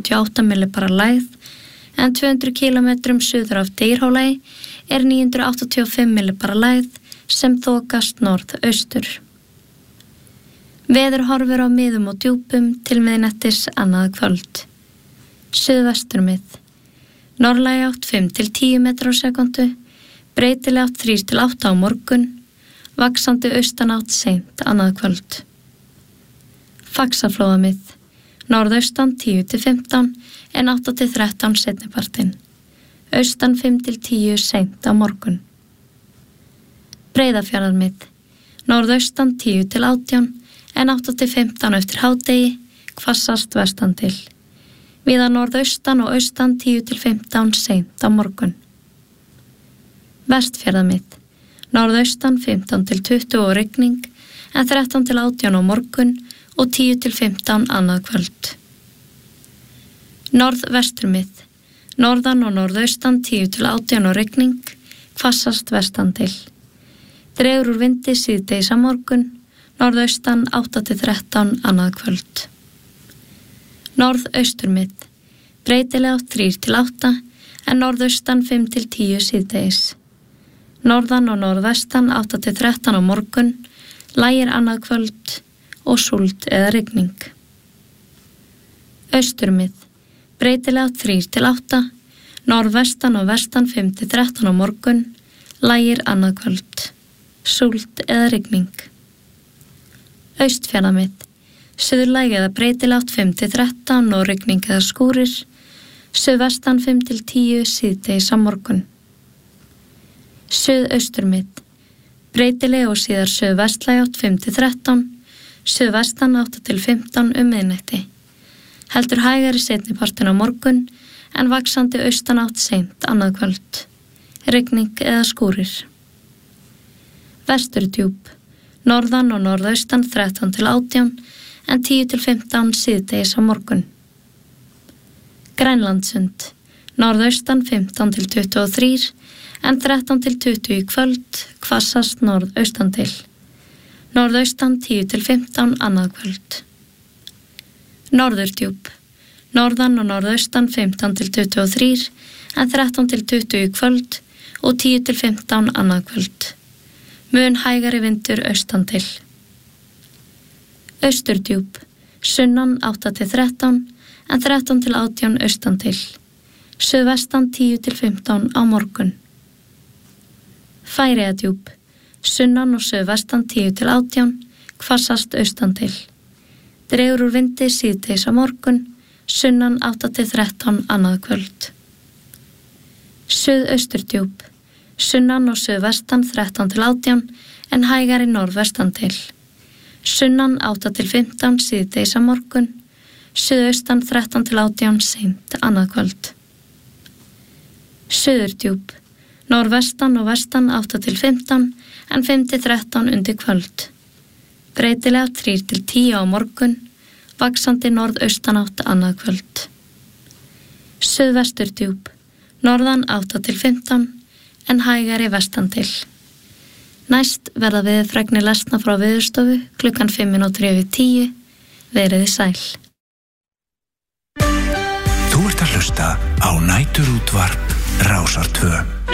978 millibara lægð, en 200 kilometrum suður af Dyrhólaey 985 millibara lægð sem þokast norðaustur. Veðurhorfur á miðum og djúpum til miðnættis annað kvöld. Suðvesturmið. Norðlæg átt 5 til 10 metrar á sekundu, breytileg átt 3 til 8 á morgun, vaxandi austanátt seint annað kvöld. Faxaflóamið. Norðaustan 10 til 15 en 8 til 13 seinnipartinn. Austan 5 til 10 seint á morgun. Breiðafjarðarmið. Norðaustan 10 til 18 en 8 til 15 eftir hádegi, hvassast vestan til. Víða norðaustan og austan 10 til 15 seint á morgun. Vestfjarðamið. Norðaustan 15 til 20 og rigning, en 13 til 18 á morgun og 10 til 15 annað kvöld. Norðvesturmið. Norðan og norðaustan 10 til 18 og rigning, hvassast vestan til. Dregur úr vindi síðdegis á morgun, norðaustan 8 til 13 annað kvöld. Norðausturmið. Breytileg átt 3 til 8 en norðaustan 5 til 10 síðdegis. Norðan og norðvestan 8 til 13 á morgun, lægir annað kvöld og súld eða rigning. Austurmið. Breytileg átt 3 til 8, norðvestan og vestan 5 til 13 á morgun, lægir annað kvöld, súld eða rigning. Austfjarðamið. Suðlæg eða breytileg átt 5 til 13 og rigning eða skúrir, suðvestan 5 til 10 síðdegis á morgun. Suðausturmið. Breytileg og síðar suðvestlæg átt 5 til 13, suðvestan 8 til 15 miðnætti. Heldur hægari seinnipartinn á morgun en vaxandi austanátt seint annað kvöld. Rigning eða skúrir. Vesturdjúp. Norðan og norðaustan 13 til 18 en 10 til 15 síðdegis á morgun. Grænlandssund. Norðaustan 15 til 23 en 13 til 20 í kvöld, hvassast norðaustan til. Norðaustan 10 til 15 annað kvöld. Norðurdjúp. Norðan og norðaustan 15 til 23 en 13 til 20 í kvöld og 10 til 15 annað kvöld. Mun hægari vindur austan til. Austurdjúp. Sunnan 8 til 13 en 13 til 18 austan til. Suðvestan 10 til 15 á morgun. Færeyjadjúp. Sunnan og suðvestan 10 til 18, hvassast austan til. Dregur úr vindi síðdegis á morgun, sunnan 8 til 13 annað kvöld. Suðausturdjúp. Sunnan og suðvestan 13 til 18 en hægari norðvestan til. Sunnan 8 til 15 síðdegis á morgun, suðaustan 13 til 18 seint annað kvöld. Suðurdjúp. Norðvestan og vestan 8 til 15 en 5 til 13 undir kvöld. Breytilega 3 til 10 á morgun, vaxandi norðaustanátt annað kvöld. Suðvesturdjúp. Norðan 8 til 15 en hægari vestan til. Næst verða veðurfregnir lesna frá Veðurstofu klukkan 5:03. Veriði sæl. Þú ert að hlusta á Næturútvarp Rásar 2.